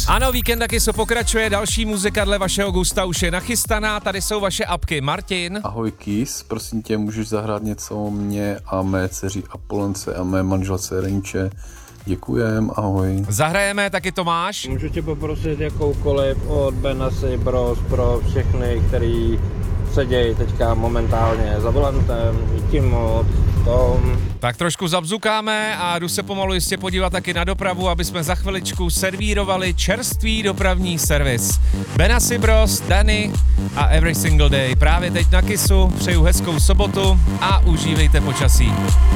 Kiss. Ano, víkend taky se pokračuje, další muzika dle vašeho gusta už je nachystaná, tady jsou vaše apky. Martin. Ahoj Kiss, prosím tě, můžeš zahrát něco mě a mé dceři Apolonce a mé manželce Renče. Děkujem, ahoj. Zahrajeme, taky Tomáš. Můžu tě poprosit jakoukoliv od Benassi Bros pro všechny, který sedějí teďka momentálně za volantem. Díky moc, Tom. Tak trošku zabzukáme a jdu se pomalu jistě podívat taky na dopravu, aby jsme za chviličku servírovali čerstvý dopravní servis. Benassi Bros, Danny a Every Single Day. Právě teď na Kissu, přeju hezkou sobotu a užívejte počasí.